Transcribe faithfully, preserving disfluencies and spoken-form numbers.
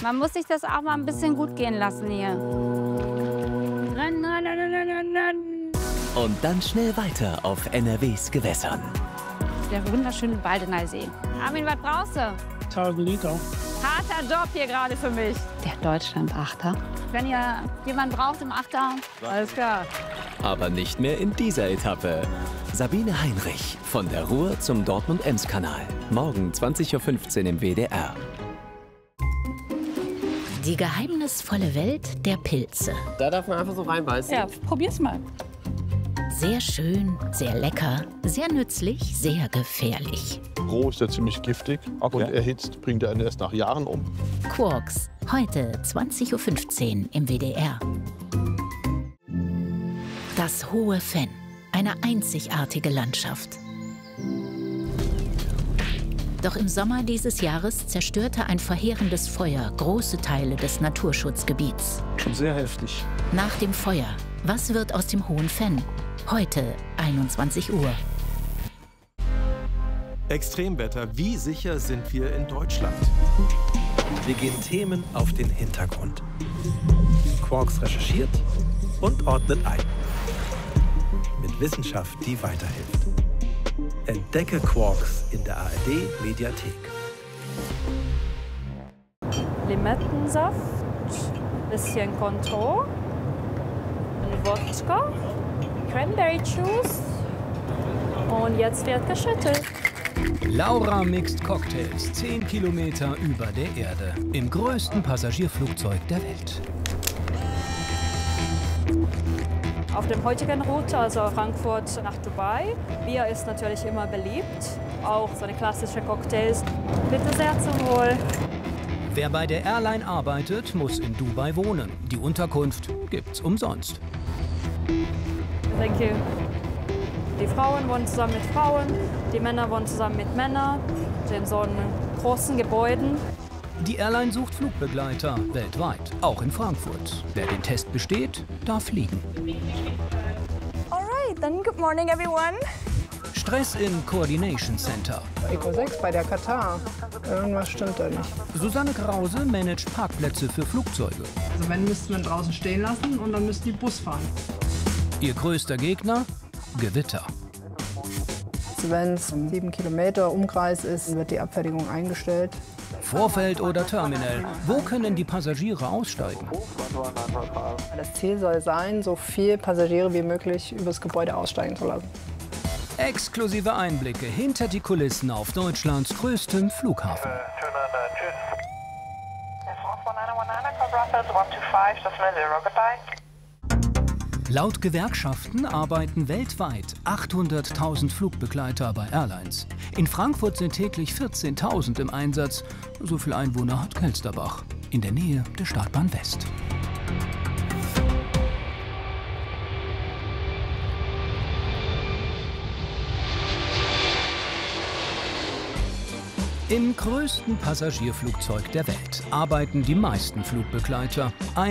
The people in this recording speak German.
Man muss sich das auch mal ein bisschen gut gehen lassen hier. Rennen, rennen, rennen, rennen, rennen. Und dann schnell weiter auf N R Ws Gewässern. Der wunderschöne Baldener See. Armin, was brauchst du? tausend Liter. Harter Job hier gerade für mich. Der Deutschland-Achter. Wenn ihr jemanden braucht im Achter, alles klar. Aber nicht mehr in dieser Etappe. Sabine Heinrich von der Ruhr zum Dortmund-Ems-Kanal. Morgen zwanzig Uhr fünfzehn im W D R. Die geheimnisvolle Welt der Pilze. Da darf man einfach so reinbeißen. Ja, probier's mal. Sehr schön, sehr lecker, sehr nützlich, sehr gefährlich. Roh ist er ziemlich giftig Okay. und erhitzt bringt er ihn erst nach Jahren um. Quarks, heute zwanzig Uhr fünfzehn im W D R. Das Hohe Fenn, eine einzigartige Landschaft. Doch im Sommer dieses Jahres zerstörte ein verheerendes Feuer große Teile des Naturschutzgebiets. Schon sehr heftig. Nach dem Feuer, was wird aus dem Hohen Fenn? Heute einundzwanzig Uhr. Extremwetter, wie sicher sind wir in Deutschland? Wir gehen Themen auf den Hintergrund. Quarks recherchiert und ordnet ein. Mit Wissenschaft, die weiterhilft. Entdecke Quarks in der A R D-Mediathek. Limettensaft, bisschen Cointreau, ein Wodka, Cranberry Juice und jetzt wird geschüttelt. Laura mixt Cocktails zehn Kilometer über der Erde im größten Passagierflugzeug der Welt. Auf dem heutigen Route, also Frankfurt nach Dubai, Bier ist natürlich immer beliebt, auch so eine klassische Cocktails. Bitte sehr zum Wohl. Wer bei der Airline arbeitet, muss in Dubai wohnen. Die Unterkunft gibt's umsonst. Thank you. Die Frauen wohnen zusammen mit Frauen, die Männer wohnen zusammen mit Männern in so einem großen Gebäuden. Die Airline sucht Flugbegleiter weltweit, auch in Frankfurt. Wer den Test besteht, darf fliegen. Alright, then good morning everyone. Stress im Coordination Center. Eco sechs bei der Katar. Irgendwas stimmt da nicht. Susanne Krause managt Parkplätze für Flugzeuge. Also wenn, müsste man draußen stehen lassen und dann müssten die Bus fahren. Ihr größter Gegner? Gewitter. Also wenn es sieben Kilometer Umkreis ist, wird die Abfertigung eingestellt. Vorfeld oder Terminal. Wo können die Passagiere aussteigen? Das Ziel soll sein, so viele Passagiere wie möglich übers Gebäude aussteigen zu lassen. Exklusive Einblicke hinter die Kulissen auf Deutschlands größtem Flughafen. Laut Gewerkschaften arbeiten weltweit achthunderttausend Flugbegleiter bei Airlines. In Frankfurt sind täglich vierzehntausend im Einsatz. So viel Einwohner hat Kelsterbach, in der Nähe der Startbahn West. Im größten Passagierflugzeug der Welt arbeiten die meisten Flugbegleiter.